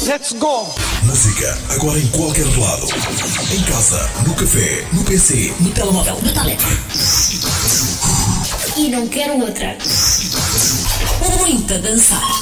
Let's go! Música agora em qualquer lado. Em casa, no café, no PC, no telemóvel, no tablet. E não quero outra. Muito a dançar.